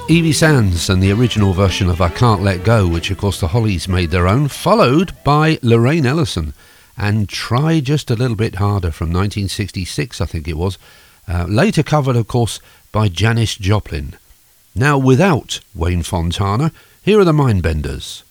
Evie Sands and the original version of I Can't Let Go, which of course the Hollies made their own, followed by Lorraine Ellison and Try Just a Little Bit Harder from 1966, I think it was, later covered of course by Janis Joplin. Now without Wayne Fontana, here are the Mindbenders.